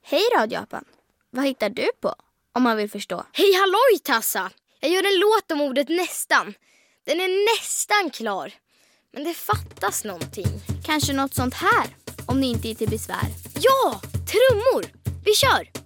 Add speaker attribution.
Speaker 1: Hej radioapan. Vad hittar du på om man vill förstå?
Speaker 2: Hej halloj Tassa! Jag gör en låt om ordet nästan. Den är nästan klar. Men det fattas någonting.
Speaker 1: Kanske något sånt här, om ni inte är till besvär.
Speaker 2: Ja, trummor! Vi kör!